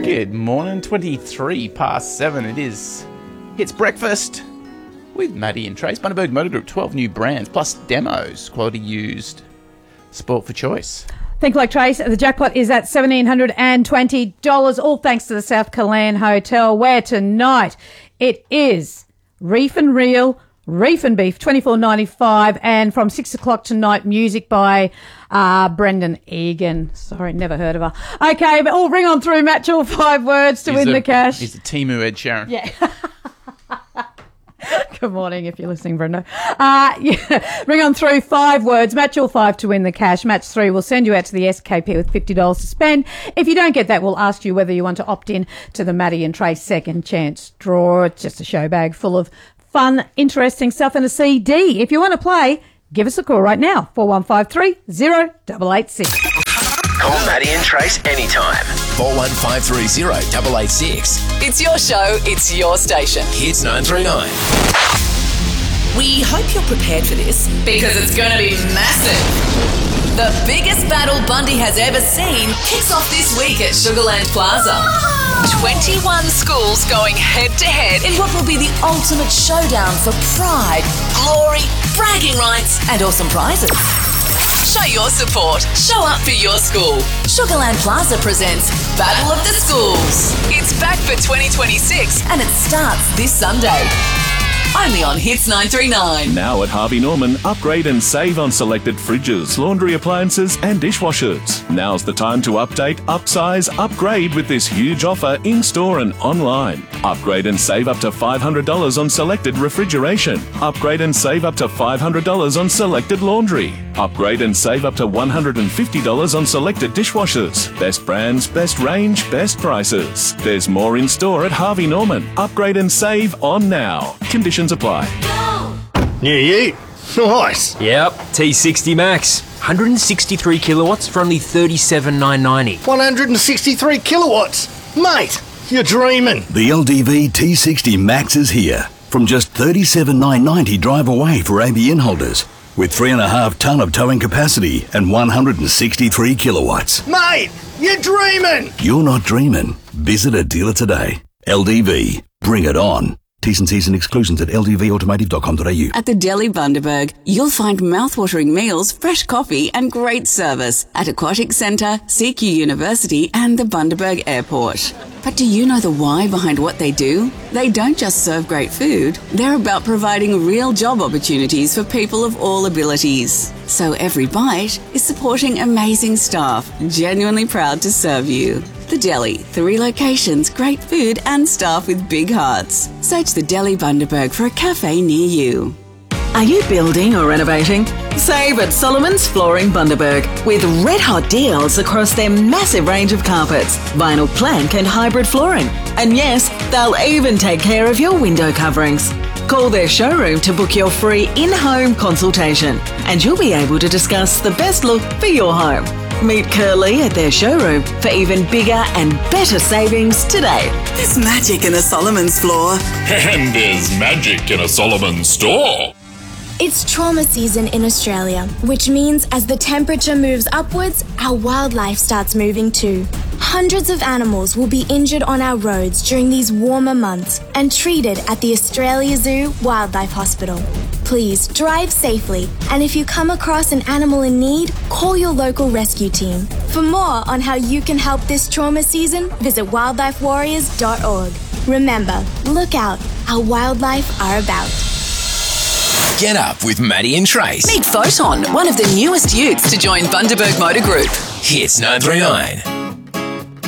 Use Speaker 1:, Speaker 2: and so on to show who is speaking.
Speaker 1: Good morning, 23 past 7. It is Hits Breakfast with Maddie and Trace. Bundaberg Motor Group, 12 new brands, plus demos, quality used, sport for choice.
Speaker 2: Think like Trace. The jackpot is at $1,720, all thanks to the South Killeen Hotel, where tonight it is Reef and Reel, Reef and Beef, $24.95, and from 6 o'clock tonight, music by Brendan Egan. Sorry, never heard of her. Okay, but ring on through, match all 5 words to win the cash.
Speaker 1: He's the Temu Ed Sheeran.
Speaker 2: Yeah. Good morning, if you're listening, Brenda. Ring on through 5 words, match all 5 to win the cash. Match 3 will send you out to the SKP with $50 to spend. If you don't get that, we'll ask you whether you want to opt in to the Maddie and Trace second chance draw. It's just a show bag full of fun, interesting stuff and a CD. If you want to play, give us a call right now, 4153 0886.
Speaker 3: Call Maddie and Trace anytime.
Speaker 4: 4153 0886.
Speaker 5: It's your show, it's your station.
Speaker 4: Hits 939.
Speaker 5: We hope you're prepared for this because it's going to be massive. The biggest battle Bundy has ever seen kicks off this week at Sugarland Plaza. 21 schools going head-to-head in what will be the ultimate showdown for pride, glory, bragging rights and awesome prizes. Show your support. Show up for your school. Sugarland Plaza presents Battle of the Schools. It's back for 2026 and it starts this Sunday. Only on Hits 939.
Speaker 6: Now at Harvey Norman, upgrade and save on selected fridges, laundry appliances and dishwashers. Now's the time to update, upsize, upgrade with this huge offer in-store and online. Upgrade and save up to $500 on selected refrigeration. Upgrade and save up to $500 on selected laundry. Upgrade and save up to $150 on selected dishwashers. Best brands, best range, best prices. There's more in store at Harvey Norman. Upgrade and save on now. Conditions apply.
Speaker 7: New Ute. Nice.
Speaker 8: Yep, T60 Max. 163 kilowatts for only $37,990.
Speaker 7: 163 kilowatts. Mate, you're dreaming.
Speaker 9: The LDV T60 Max is here. From just $37,990 drive away for ABN holders. With 3.5 tonne of towing capacity and 163 kilowatts.
Speaker 7: Mate, you're dreaming.
Speaker 9: You're not dreaming. Visit a dealer today. LDV. Bring it on. T's and C's and exclusions at ldvautomotive.com.au.
Speaker 10: At the Deli Bundaberg, you'll find mouthwatering meals, fresh coffee and great service at Aquatic Centre, CQ University and the Bundaberg Airport. But do you know the why behind what they do? They don't just serve great food. They're about providing real job opportunities for people of all abilities. So every bite is supporting amazing staff, genuinely proud to serve you. The Deli, 3 locations, great food and staff with big hearts. Search the Deli Bundaberg for a cafe near you.
Speaker 11: Are you building or renovating? Save at Solomon's Flooring Bundaberg with red-hot deals across their massive range of carpets, vinyl plank and hybrid flooring. And yes, they'll even take care of your window coverings. Call their showroom to book your free in-home consultation and you'll be able to discuss the best look for your home. Meet Curly at their showroom for even bigger and better savings today.
Speaker 12: There's magic in a Solomon's floor.
Speaker 13: And there's magic in a Solomon's store.
Speaker 14: It's trauma season in Australia, which means as the temperature moves upwards, our wildlife starts moving too. Hundreds of animals will be injured on our roads during these warmer months and treated at the Australia Zoo Wildlife Hospital. Please drive safely, and if you come across an animal in need, call your local rescue team. For more on how you can help this trauma season, visit wildlifewarriors.org. Remember, look out, our wildlife are about.
Speaker 4: Get up with Maddie and Trace.
Speaker 5: Meet Photon, one of the newest utes to join Bundaberg Motor Group.
Speaker 4: Hits 939.